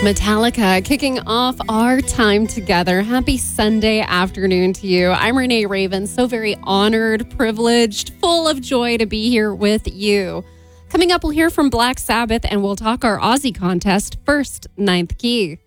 Metallica kicking off our time together. Happy Sunday afternoon to you. I'm Renee Raven, so very honored, privileged, full of joy to be here with you. Coming up, we'll hear from Black Sabbath and we'll talk our Aussie contest first, Ninth Key.